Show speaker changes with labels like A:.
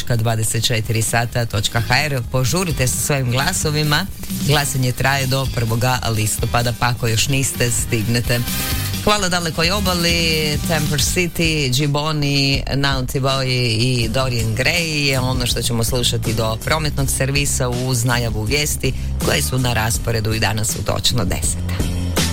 A: radio.24sata.hr. Požurite sa svojim glasovima. Glasanje traje do 1. listopada, pa ako još niste, stignete. Hvala Dalekoj obali, Temper City, Gibboni, Naughty Boy i Dorian Gray je ono što ćemo slušati do prometnog servisa uz najavu vijesti koje su na rasporedu i danas su točno 10.